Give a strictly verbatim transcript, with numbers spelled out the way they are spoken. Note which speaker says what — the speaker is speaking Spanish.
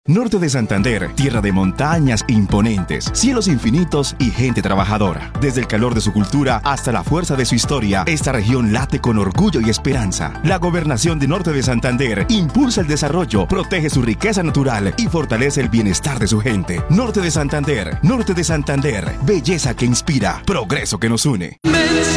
Speaker 1: Norte de Santander, tierra de montañas imponentes, cielos infinitos y gente trabajadora. Desde el calor de su cultura hasta la fuerza de su historia, esta región late con orgullo y esperanza. La gobernación de Norte de Santander impulsa el desarrollo, protege su riqueza natural y fortalece el bienestar de su gente. Norte de Santander, Norte de Santander, belleza que inspira, progreso que nos une.
Speaker 2: Me